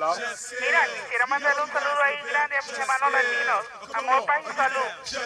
Hello. Mira, quisiera mandarle un saludo ahí grande a mis hermanos latinos. Amor, paz y salud.